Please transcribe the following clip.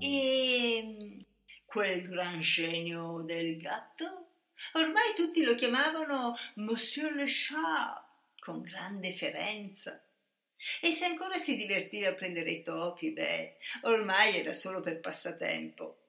E quel gran genio del gatto? Ormai tutti lo chiamavano Monsieur le Chat, con gran deferenza. E se ancora si divertiva a prendere i topi, beh, ormai era solo per passatempo.